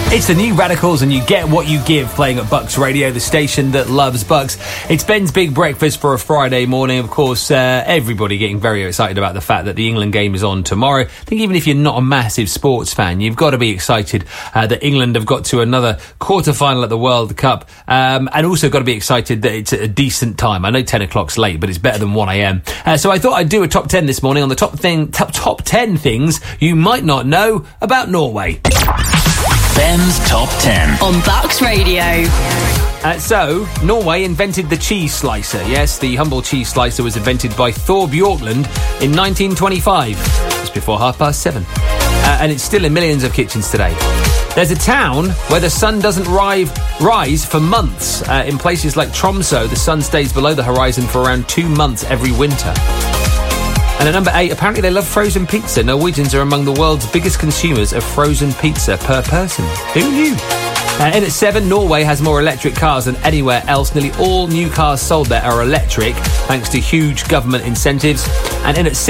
It's the New Radicals and You Get What You Give, playing at Bucks Radio, the station that loves Bucks. It's Ben's Big Breakfast for a Friday morning. Of course, everybody getting very excited about the fact that the England game is on tomorrow. I think even if you're not a massive sports fan, you've got to be excited that England have got to another quarter-final at the World Cup, and also got to be excited that it's at a decent time. I know 10 o'clock's late, but it's better than 1 a.m. So I thought I'd do a top 10 this morning on the top 10 things you might not know about Norway. Ben's Top 10 on Bucks Radio. So, Norway invented the cheese slicer. Yes, the humble cheese slicer was invented by Thor Bjorklund in 1925, just before 7:30. And it's still in millions of kitchens today. There's a town where the sun doesn't rise for months. In places like Tromsø, the sun stays below the horizon for around 2 months every winter. And at number 8, apparently they love frozen pizza. Norwegians are among the world's biggest consumers of frozen pizza per person. Who knew? In at 7, Norway has more electric cars than anywhere else. Nearly all new cars sold there are electric, thanks to huge government incentives. And in at 6,